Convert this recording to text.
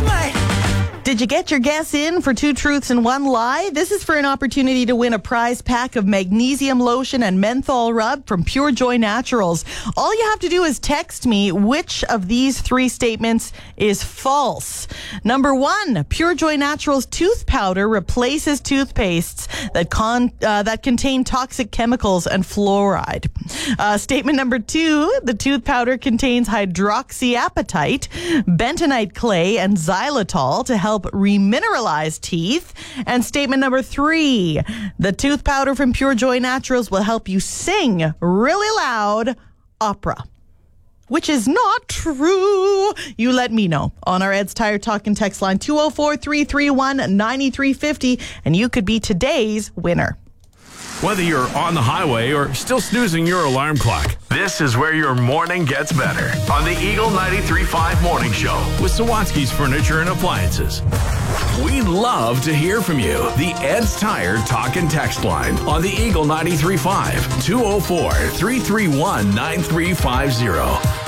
Did you get your guess in for 2 truths and 1 lie? This is for an opportunity to win a prize pack of magnesium lotion and menthol rub from Pure Joy Naturals. All you have to do is text me which of these 3 statements is false. Number 1, Pure Joy Naturals tooth powder replaces toothpastes that contain toxic chemicals and fluoride. Statement number 2, the tooth powder contains hydroxyapatite, bentonite clay, and xylitol to help remineralize teeth. And statement number 3, the tooth powder from Pure Joy Naturals will help you sing really loud opera. Which is not true. You let me know on our Ed's Tire Talk and text line 204-331-9350, and you could be today's winner. Whether you're on the highway or still snoozing your alarm clock, this is where your morning gets better on the Eagle 93.5 Morning Show with Sawatsky's Furniture and Appliances. We'd love to hear from you. The Ed's Tire Talk and Text line on the Eagle 93.5, 204-331-9350.